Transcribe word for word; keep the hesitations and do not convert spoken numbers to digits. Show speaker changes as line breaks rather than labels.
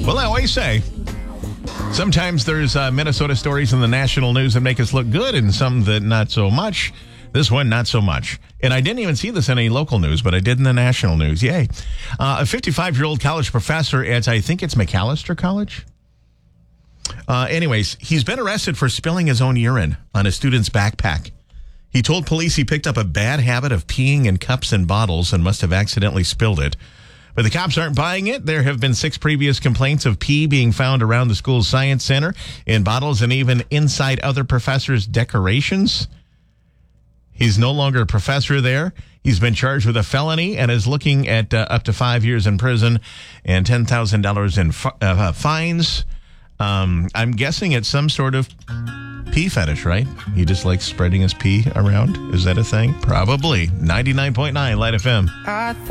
Well, I always say, sometimes there's uh, Minnesota stories in the national news that make us look good and some that not so much. This one, not so much. And I didn't even see this in any local news, but I did in the national news. Yay. Uh, a fifty-five-year-old college professor at, I think it's McAllister College. Uh, anyways, he's been arrested for spilling his own urine on a student's backpack. He told police he picked up a bad habit of peeing in cups and bottles and must have accidentally spilled it. But the cops aren't buying it. There have been six previous complaints of pee being found around the school's science center, in bottles, and even inside other professors' decorations. He's no longer a professor there. He's been charged with a felony and is looking at uh, up to five years in prison and ten thousand dollars in fi- uh, fines. Um, I'm guessing it's some sort of pee fetish, right? He just likes spreading his pee around. Is that a thing? Probably. ninety-nine point nine Light F M.